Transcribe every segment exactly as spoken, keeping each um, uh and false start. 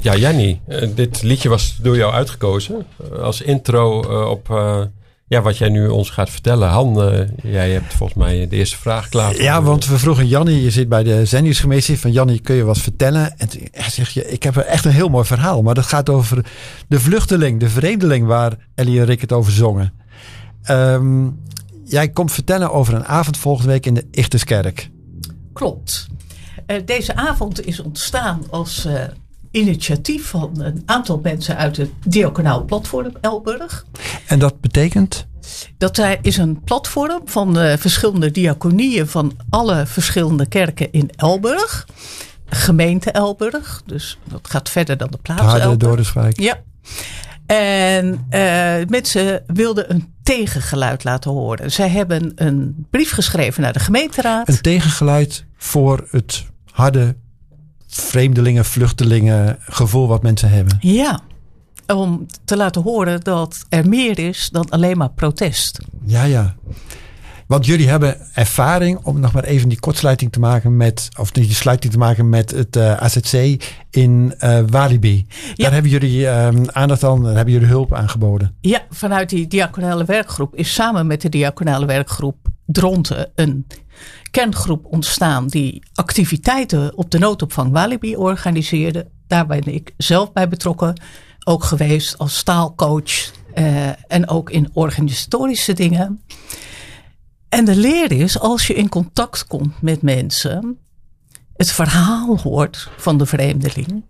Ja, Jannie, uh, dit liedje was door jou uitgekozen. Uh, als intro uh, op uh, ja, wat jij nu ons gaat vertellen. Han, uh, jij hebt volgens mij de eerste vraag klaar. Ja, want we vroegen Jannie, je zit bij de Zendingscommissie, van Jannie, kun je wat vertellen? En toen zeg je, ik heb echt een heel mooi verhaal. Maar dat gaat over de vluchteling, de vreemdeling waar Ellie en Rick het over zongen. Um, jij komt vertellen over een avond volgende week in de Ichterskerk. Klopt. Uh, deze avond is ontstaan als uh, initiatief van een aantal mensen uit het Diaconaal Platform Elburg. En dat betekent? Dat er is een platform van uh, verschillende diaconieën van alle verschillende kerken in Elburg. Gemeente Elburg, dus dat gaat verder dan de plaats Harde Elburg. Doriswijk. Ja. En uh, mensen wilden een tegengeluid laten horen. Zij hebben een brief geschreven naar de gemeenteraad. Een tegengeluid voor het harde vreemdelingen, vluchtelingen gevoel wat mensen hebben. Ja, om te laten horen dat er meer is dan alleen maar protest. Ja, ja. Want jullie hebben ervaring, om nog maar even die kortsluiting te maken met, of die sluiting te maken met het uh, A Z C in uh, Walibi. Ja. Daar hebben jullie um, aandacht aan, daar hebben jullie hulp aangeboden. Ja, vanuit die diaconale werkgroep is samen met de diaconale werkgroep Dronten een kerngroep ontstaan die activiteiten op de noodopvang Walibi organiseerde. Daar ben ik zelf bij betrokken, ook geweest als taalcoach uh, en ook in organisatorische dingen. En de leer is, als je in contact komt met mensen, het verhaal hoort van de vreemdeling,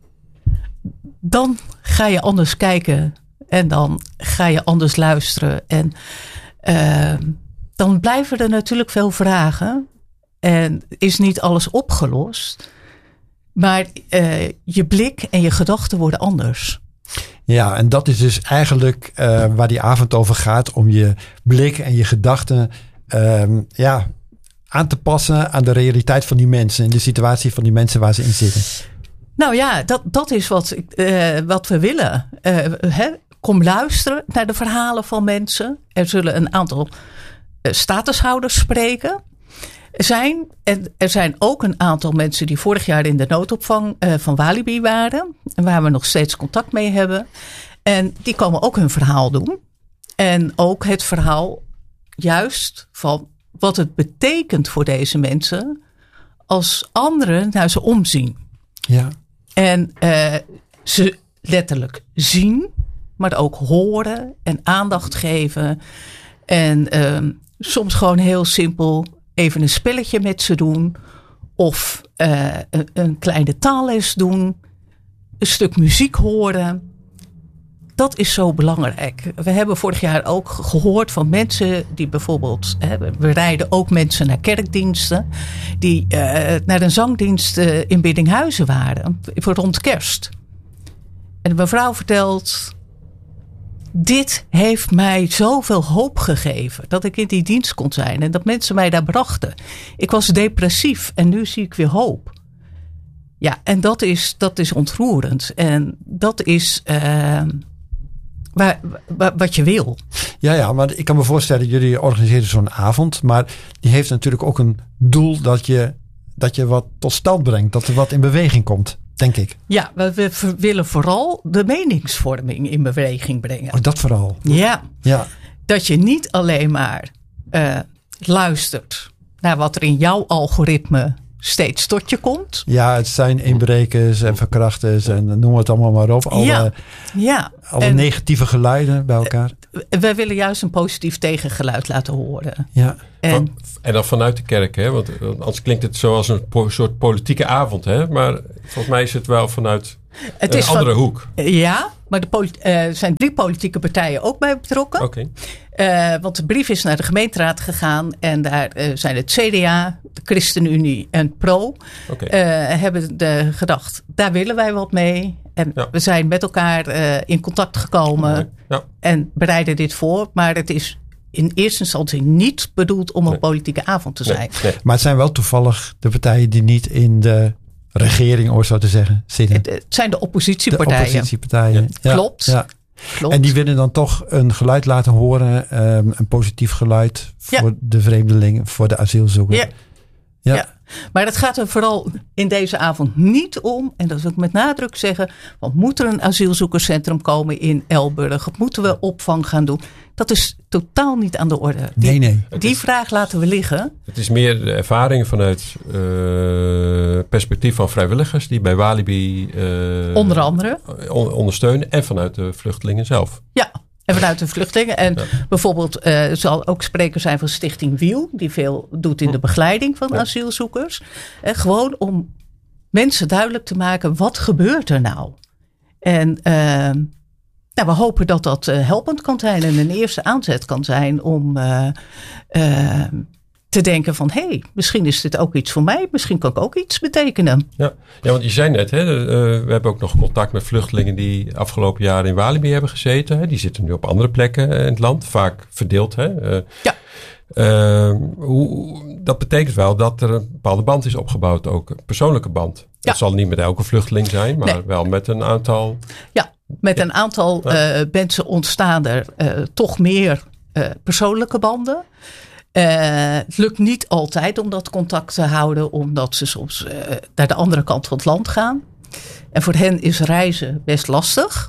dan ga je anders kijken en dan ga je anders luisteren. En uh, dan blijven er natuurlijk veel vragen en is niet alles opgelost. Maar uh, je blik en je gedachten worden anders. Ja, en dat is dus eigenlijk uh, waar die avond over gaat, om je blik en je gedachten Um, ja, aan te passen aan de realiteit van die mensen en de situatie van die mensen waar ze in zitten. Nou ja, dat, dat is wat, uh, wat we willen. Uh, hè? Kom luisteren naar de verhalen van mensen. Er zullen een aantal uh, statushouders spreken zijn. En er zijn ook een aantal mensen die vorig jaar in de noodopvang uh, van Walibi waren. En waar we nog steeds contact mee hebben. En die komen ook hun verhaal doen. En ook het verhaal juist van wat het betekent voor deze mensen als anderen naar ze omzien. Ja. En uh, ze letterlijk zien, maar ook horen en aandacht geven. En uh, soms gewoon heel simpel even een spelletje met ze doen. Of uh, een, een kleine taalles doen. Een stuk muziek horen. Dat is zo belangrijk. We hebben vorig jaar ook gehoord van mensen die bijvoorbeeld, hè, we rijden ook mensen naar kerkdiensten, die uh, naar een zangdienst uh, in Biddinghuizen waren, voor rond kerst. En de mevrouw vertelt, dit heeft mij zoveel hoop gegeven dat ik in die dienst kon zijn en dat mensen mij daar brachten. Ik was depressief en nu zie ik weer hoop. Ja, en dat is, dat is ontroerend. En dat is Uh, Waar, waar, wat je wil. Ja, ja, maar ik kan me voorstellen, jullie organiseren zo'n avond, maar die heeft natuurlijk ook een doel dat je, dat je wat tot stand brengt, dat er wat in beweging komt, denk ik. Ja, we, we willen vooral de meningsvorming in beweging brengen. Oh, dat vooral. Ja, ja. Dat je niet alleen maar uh, luistert naar wat er in jouw algoritme steeds tot je komt. Ja, het zijn inbrekers en verkrachters en noem het allemaal maar op. Alle, ja, ja. alle en, negatieve geluiden bij elkaar. Wij willen juist een positief tegengeluid laten horen. Ja. En, Van, en dan vanuit de kerk, hè? Want anders klinkt het zoals een po- soort politieke avond, hè? Maar volgens mij is het wel vanuit het een is andere van, hoek. Ja, maar er uh, zijn drie politieke partijen ook bij betrokken. Oké. Okay. Uh, want de brief is naar de gemeenteraad gegaan en daar uh, zijn het C D A, de ChristenUnie en Pro okay. uh, hebben de gedacht, daar willen wij wat mee. En ja. we zijn met elkaar uh, in contact gekomen ja. en bereiden dit voor. Maar het is in eerste instantie niet bedoeld om een nee. politieke avond te zijn. Nee. Nee. Maar het zijn wel toevallig de partijen die niet in de regering, of zo te zeggen, zitten. Het, het zijn de oppositiepartijen. De oppositiepartijen. Ja. Ja. Klopt. Ja. Klopt. En die willen dan toch een geluid laten horen, um, een positief geluid voor ja. de vreemdeling, voor de asielzoeker. Ja. Ja. ja. Maar het gaat er vooral in deze avond niet om, en dat wil ik met nadruk zeggen, want moet er een asielzoekerscentrum komen in Elburg? Moeten we opvang gaan doen? Dat is totaal niet aan de orde. Die, Nee, nee. die is, vraag laten we liggen. Het is meer de ervaring vanuit uh, perspectief van vrijwilligers die bij Walibi uh, Onder andere. on- ondersteunen en vanuit de vluchtelingen zelf. Ja. En vanuit de vluchtelingen. En Ja. bijvoorbeeld uh, zal ook spreker zijn van Stichting Wiel. Die veel doet in de begeleiding van Ja. asielzoekers. En gewoon om mensen duidelijk te maken. Wat gebeurt er nou? En uh, nou, we hopen dat dat uh, helpend kan zijn. En een eerste aanzet kan zijn om uh, uh, te denken van. Hé, hey, misschien is dit ook iets voor mij. Misschien kan ik ook iets betekenen. Ja, ja, want je zei net, hè, uh, we hebben ook nog contact met vluchtelingen die afgelopen jaren in Walibi hebben gezeten. Hè. Die zitten nu op andere plekken in het land, vaak verdeeld. Hè. Uh, Ja. Uh, hoe, dat betekent wel dat er een bepaalde band is opgebouwd, ook een persoonlijke band. Ja. Dat zal niet met elke vluchteling zijn, maar Nee. wel met een aantal. Ja, met een aantal uh, mensen ontstaan er uh, toch meer uh, persoonlijke banden. Uh, het lukt niet altijd om dat contact te houden, omdat ze soms uh, naar de andere kant van het land gaan. En voor hen is reizen best lastig.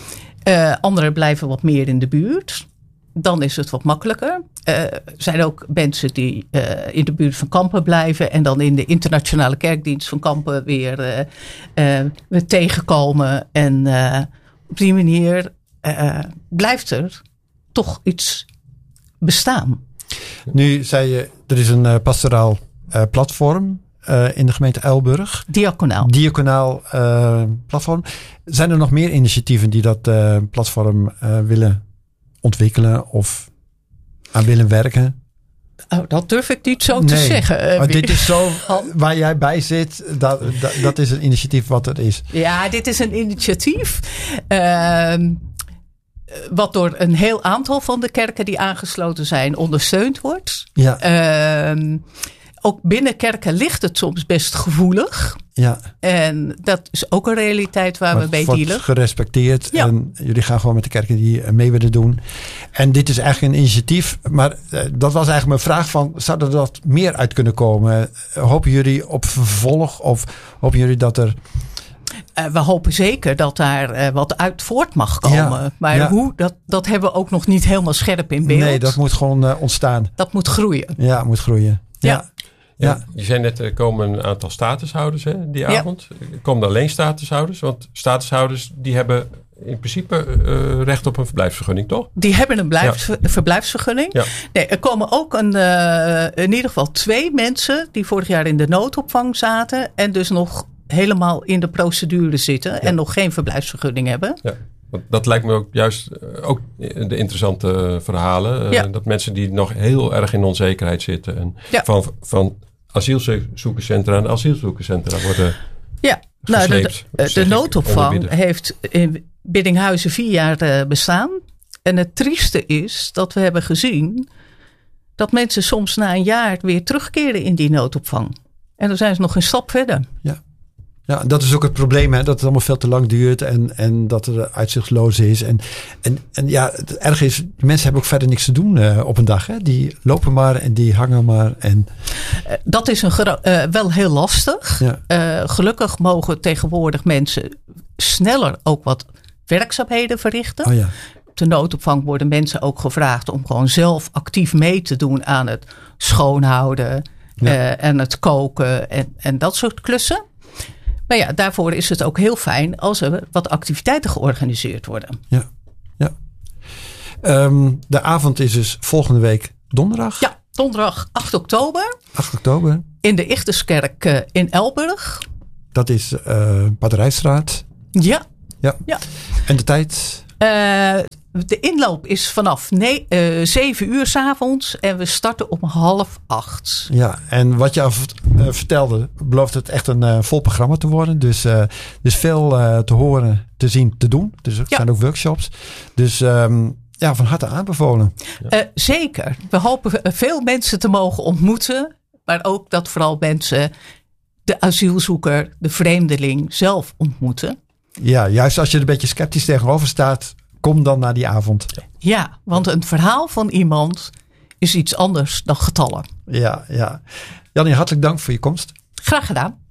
Uh, anderen blijven wat meer in de buurt. Dan is het wat makkelijker. Er uh, zijn ook mensen die uh, in de buurt van Kampen blijven en dan in de internationale kerkdienst van Kampen weer, uh, uh, weer tegenkomen. En uh, op die manier uh, blijft er toch iets bestaan. Nu zei je, er is een uh, pastoraal uh, platform uh, in de gemeente Elburg. Diaconaal. Diaconaal uh, platform. Zijn er nog meer initiatieven die dat uh, platform uh, willen ontwikkelen of aan willen werken? Oh, dat durf ik niet zo te Nee. zeggen. Uh, Maar dit is zo, Han? waar jij bij zit, dat, dat, dat is een initiatief wat er is. Ja, dit is een initiatief. Uh, wat door een heel aantal van de kerken die aangesloten zijn ondersteund wordt. Ja, Uh, ook binnen kerken ligt het soms best gevoelig. ja. En dat is ook een realiteit waar Maar we mee het wordt dealen. gerespecteerd. Ja. En jullie gaan gewoon met de kerken die mee willen doen. En dit is eigenlijk een initiatief. Maar uh, dat was eigenlijk mijn vraag van, zou er dat meer uit kunnen komen? Uh, hopen jullie op vervolg? Of hopen jullie dat er... Uh, we hopen zeker dat daar uh, wat uit voort mag komen. Ja, maar ja. hoe, dat, dat hebben we ook nog niet helemaal scherp in beeld. Nee, dat moet gewoon uh, ontstaan. Dat moet groeien. Ja, het moet groeien. Ja. Ja. Ja. Ja. Je zei net, er komen een aantal statushouders hè, die Ja. avond. Komen er alleen statushouders? Want statushouders die hebben in principe uh, recht op een verblijfsvergunning, toch? Die hebben een blijfs- verblijfsvergunning. Ja. Nee, er komen ook een, uh, in ieder geval twee mensen die vorig jaar in de noodopvang zaten. En dus nog helemaal in de procedure zitten. Ja. En nog geen verblijfsvergunning hebben. Ja. Want dat lijkt me ook juist uh, ook de interessante verhalen. Uh, Ja. Dat mensen die nog heel erg in onzekerheid zitten. En Ja. van, van asielzoekerscentra naar asielzoekerscentra worden Ja, nou, de, gesleept. de, zeg de ik, noodopvang onderbieden. heeft in Biddinghuizen vier jaar uh, bestaan. En het trieste is dat we hebben gezien dat mensen soms na een jaar weer terugkeren in die noodopvang. En dan zijn ze nog een stap verder. Ja, dat is ook het probleem, hè, dat het allemaal veel te lang duurt en, en dat er uitzichtloos is. En, en, en ja, het erg is, mensen hebben ook verder niks te doen uh, op een dag. Hè. Die lopen maar en die hangen maar. En, Uh, dat is een gro- uh, wel heel lastig. ja. Uh, gelukkig mogen tegenwoordig mensen sneller ook wat werkzaamheden verrichten. Oh ja. Op de noodopvang worden mensen ook gevraagd om gewoon zelf actief mee te doen aan het schoonhouden Ja. uh, en het koken en, en dat soort klussen. Maar ja, daarvoor is het ook heel fijn als er wat activiteiten georganiseerd worden. Ja. ja. Um, de avond is dus volgende week donderdag, Ja, donderdag acht oktober acht oktober. in de Ichterskerk uh, in Elburg. Dat is uh, Paterijstraat. Ja. Ja. Ja. En de tijd? Uh, de inloop is vanaf ne- uh, zeven uur 's avonds en we starten om half acht. Ja, en wat je al uh, vertelde, belooft het echt een uh, vol programma te worden. Dus, uh, dus veel uh, te horen, te zien, te doen. Dus er Ja. zijn ook workshops. Dus um, ja, van harte aanbevolen. Uh, zeker. We hopen veel mensen te mogen ontmoeten. Maar ook dat vooral mensen de asielzoeker, de vreemdeling zelf ontmoeten. Ja, juist als je er een beetje sceptisch tegenover staat, kom dan naar die avond. Ja, want een verhaal van iemand is iets anders dan getallen. Ja, ja. Jannie, hartelijk dank voor je komst. Graag gedaan.